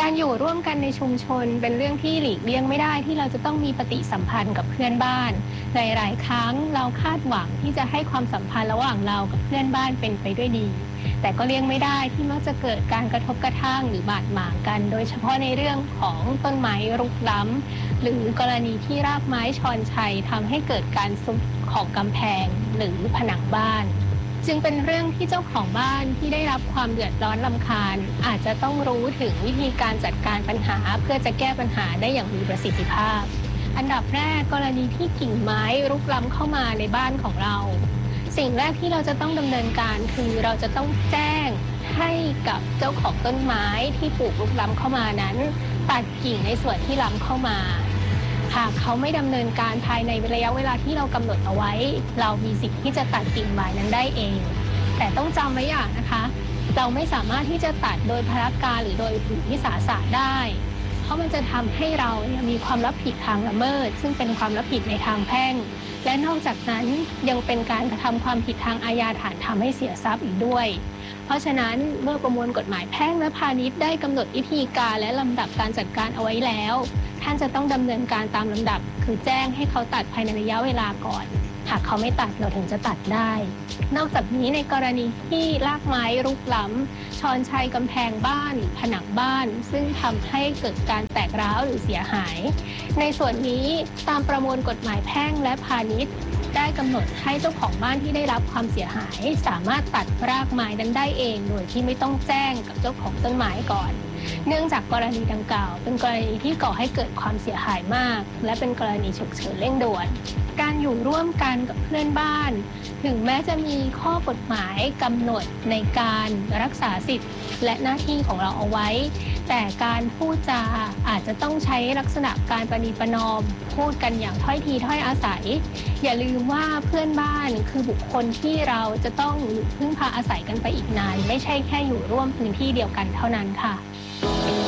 การอยู่ร่วมกันในชุมชนเป็นเรื่องที่หลีกเลี่ยงไม่ได้ที่เราจะต้องมีปฏิสัมพันธ์กับเพื่อนบ้านหลายๆครั้งเราคาดหวังที่จะให้ความสัมพันธ์ระหว่างเรากับเพื่อนบ้านเป็นไปด้วยดีแต่ก็เลี่ยงไม่ได้ที่มักจะเกิดการกระทบกระทั่งหรือบาดหมางกันโดยเฉพาะในเรื่องของต้นไม้รุกล้ำหรือกรณีที่รากไม้ชอนชัยทำให้เกิดการซุดของกำแพงหรือผนังบ้านจึงเป็นเรื่องที่เจ้าของบ้านที่ได้รับความเดือดร้อนรำคาญอาจจะต้องรู้ถึงวิธีการจัดการปัญหาเพื่อจะแก้ปัญหาได้อย่างมีประสิทธิภาพอันดับแรกกรณีที่กิ่งไม้รุกล้ำเข้ามาในบ้านของเราสิ่งแรกที่เราจะต้องดำเนินการคือเราจะต้องแจ้งให้กับเจ้าของต้นไม้ที่ปลูกรุกล้ำเข้ามานั้นตัดกิ่งในส่วนที่ล้ำเข้ามาหากเขาไม่ดำเนินการภายในระยะเวลาที่เรากำหนดเอาไว้เรามีสิทธิ์ที่จะตัดกิ่งไม้นั้นได้เองแต่ต้องจำไว้อย่างนะคะเราไม่สามารถที่จะตัดโดยพลการหรือโดยวิสาสะได้เพราะมันจะทำให้เรามีความรับผิดทางละเมิดซึ่งเป็นความรับผิดในทางแพ่งและนอกจากนั้นยังเป็นการกระทำความผิดทางอาญาฐานทำให้เสียทรัพย์อีกด้วยเพราะฉะนั้นเมื่อประมวลกฎหมายแพ่งและพาณิชย์ได้กำหนดวิธีการและลำดับการจัดการเอาไว้แล้วท่านจะต้องดำเนินการตามลำดับคือแจ้งให้เขาตัดภายในระยะเวลาก่อนหากเขาไม่ตัดเราถึงจะตัดได้นอกจากนี้ในกรณีที่รากไม้รุกล้ำชอนชัยกำแพงบ้านผนังบ้านซึ่งทำให้เกิดการแตกร้าวหรือเสียหายในส่วนนี้ตามประมวลกฎหมายแพ่งและพาณิชย์ได้กำหนดให้เจ้าของบ้านที่ได้รับความเสียหายสามารถตัดรากไม้นั้นได้เองโดยที่ไม่ต้องแจ้งกับเจ้าของต้นไม้ก่อนเนื่องจากกรณีดังกล่าวเป็นกรณีที่ก่อให้เกิดความเสียหายมากและเป็นกรณีฉุกเฉินเร่งด่วนการอยู่ร่วมกันกับเพื่อนบ้านถึงแม้จะมีข้อกฎหมายกำหนดในการรักษาสิทธิ์และหน้าที่ของเราเอาไว้แต่การพูดจาอาจจะต้องใช้ลักษณะการประนีประนอมพูดกันอย่างถ้อยทีถ้อยอาศัยอย่าลืมว่าเพื่อนบ้านคือบุคคลที่เราจะต้องพึ่งพาอาศัยกันไปอีกนานไม่ใช่แค่อยู่ร่วมพื้นที่เดียวกันเท่านั้นค่ะ